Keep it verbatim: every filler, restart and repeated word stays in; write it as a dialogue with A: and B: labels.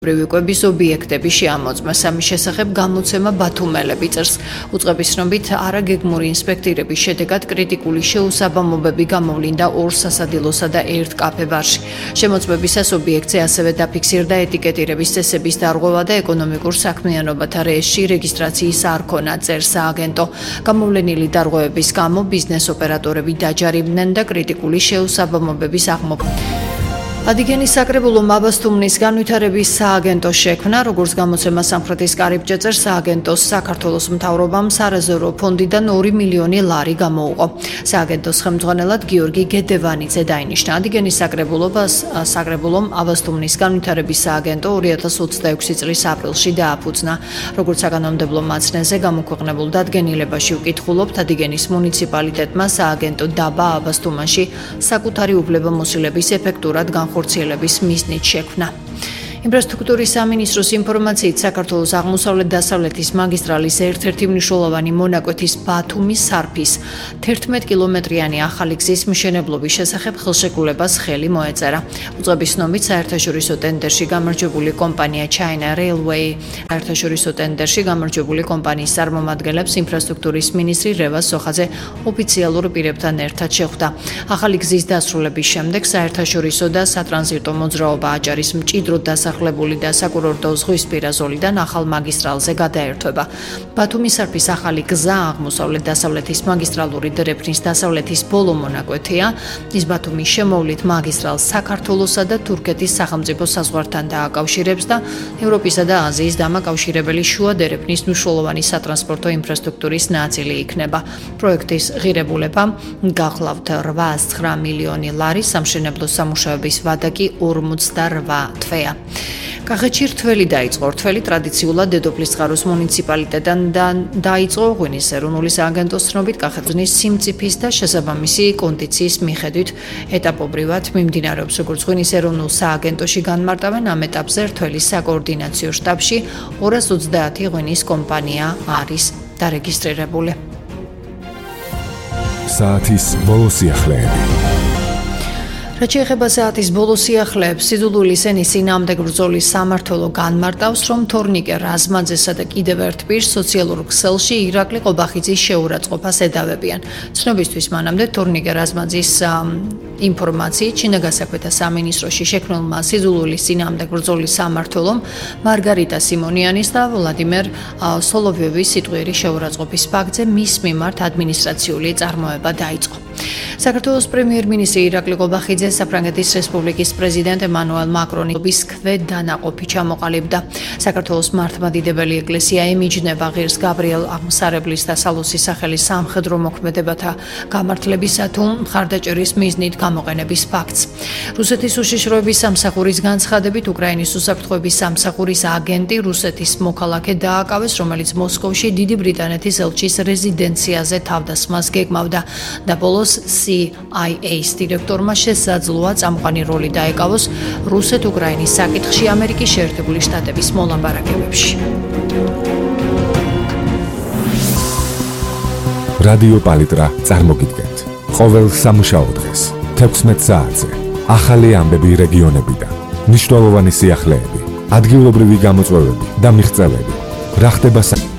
A: Კვების ობიექტების შეამოწმეს ამის შესახებ გამოცემა ბათუმელები წერს. უწყების ცნობით არაგეგმური ინსპექტირების შედეგად კრიტიკული შეუსაბამობები გამოვლინდა ორ სასადილოსა და ერთ კაფე-ბარში. შემოწმებისას ობიექტზე ასევე დაფიქსირდა ეტიკეტირების წესების დარღვევა და ეკონომიკურ საქმიანობათა რეესტრში რეგისტრაციის არ ქონა, წერს სააგენტო. გამოვლენილი დარღვევების გამო ბიზნეს ოპერატორები დაჯარიმდნენ და კრიტიკული შეუსაბამობების აღმოფხვრა. Adigeni საკრებულო მაბასთუმნის განვითარების სააგენტო შექმნა, როგორც გამოცემა სამხრეთის კარიბჭე წერს, სააგენტოს საქართველოს მთავრობამ სარეზერვო ფონდიდან ორი მილიონი ლარი გამოუყო. სააგენტოს ხელმძღვანელად გიორგი გედევანიძე დაინიშნა. Adigeni საკრებულობას საკრებულომ აბასთუმნის განვითარების სააგენტო ორი ათას ოცდაექვსი წლის აპრილში დააფუძნა. როგორც საკანონმდებლო მაცნეზე გამოქვეყნებულ დადგენილებაში ვკითხულობთ, Adigenis მუნიციპალიტეტმა სააგენტო დაბა აბასთუმანში საკუთარი უფლებამოსილების ეფექტურად ხორციელების მიზნით შექმნა. ინფრასტრუქტურის სამინისტროს ინფორმაციით საქართველოს აღმოსავლეთ-დასავლეთის მაგისტრალის ერთ-ერთი მნიშვნელოვანი მონაკვეთის ბათუმის სარფის თერთმეტ კილომეტრიანი ახალი გზის მშენებლობის შესახებ ხელშეკრულებას ხელი მოეწერა. უწყების ცნობით საერთაშორისო ტენდერში გამარჯვებული კომპანია China Railway საერთაშორისო ტენდერში გამარჯვებული კომპანიის წარმომადგენლებს ინფრასტრუქტურის მინისტრი რევაზ სოხაძე ოფიციალურ პირებთან ერთად შეხვდა. ახალი გზის დასრულების შემდეგ საერთაშორისო და სატრანზიტო მოძრაობა აჭარის მჭიდროდ დასახლებული და საკურორტო ზღვისპირა ზოლიდან ახალ მაგისტრალზე გადაერთვება. ბათუმის სარფის ახალი გზა აღმოსავლეთ-დასავლეთის მაგისტრალური დერეფნის დასავლეთის ბოლო მონაკვეთია. ის ბათუმის შემოვლით მაგისტრალს საქართველოსა და თურქეთის სახელმწიფო საზღვართან დააკავშირებს და ევროპისა და აზიის დამაკავშირებელი შუა დერეფნის მნიშვნელოვანი სატრანსპორტო ინფრასტრუქტურის ნაწილი იქნება. პროექტის ღირებულება გახლავთ რვაას ცხრა მილიონი ლარი, სამშენებლო სამუშაოების ვადა კი ორმოცდარვა თვეა. კახეთში რთველი დაიწყო. რთველი ტრადიციულად დედოფლის წყაროს მუნიციპალიტეტიდან დაიწყო. ღვინის ეროვნული სააგენტოს ცნობით კახეთის სიმწიფის და შესაბამისი კონდიციის მიხედვით ეტაპობრივად მიმდინარეობს. როგორც ღვინის ეროვნულ სააგენტოში განმარტავენ, ამ ეტაპზე რთველის საკოორდინაციო შტაბში ორას ოცდაათი ღვინის კომპანია არის დარეგისტრირებული.
B: საათის ბოლო სიახლეები.
A: რაც შეეხება საათის ბოლო სიახლეებს, სიძულვილის ენის წინააღმდეგ ბრძოლის სამმართველო განმარტავს, რომ თორნიკე რაზმაძესა და კიდევ ერთ პირს სოციალურ ქსელში ირაკლი ყობახიძის შეურაცხყოფას ედავებიან. ცნობისთვის მანამდე თორნიკე რაზმაძის ინფორმაციით შინაგასაქმეთა სამინისტროში შექმნილმა სიძულვილის წინააღმდეგ ბრძოლის სამმართველომ მარგარიტა სიმონიანის და ვლადიმერ სოლოვიოვის სიტყვიერი შეურაცხყოფის ფაქტზე მის მიმართ ადმინისტრაციული წარმოება დაიწყო. საქართველოს პრემიერ-მინისტრი ირაკლი ყობახიძე საფრანგეთის რესპუბლიკის პრეზიდენტ ემანუელ მაკრონის ქვედანაყოფი ჩამოყალიბდა. საქართველოს მართლმადიდებელი ეკლესია ემიჯნება ღირს გაბრიელ აღმსარებლის და სალოსის სახელის სამხედრო მოქმედებათა გამართლებისა თუ მხარდაჭერის მიზნით გამოყენების ფაქტს. რუსეთის უშიშროების სამსახურის განცხადებით, უკრაინის უსაფრთხოების სამსახურის აგენტი რუსეთის მოქალაქე დააკავეს, რომელიც მოსკოვში დიდი ბრიტანეთის ელჩის რეზიდენციაზე თავდასხმას გეგმავდა და ბოლოს C I A-ის დირექტორმა შესაძლოა წამყვანი როლი დაეკავოს რუსეთ-უკრაინის საკითხში ამერიკის შეერთებული შტატების მოლაპარაკებებში.
B: რადიო პალიტრა წარმოგიდგენთ. ყოველ სამუშაო დღეს თექვსმეტ საათზე ახალი ამბები რეგიონებიდან, მნიშვნელოვანი სიახლეები, ადგილობრივი გამოწვევები და მიღწევები. რა ხდება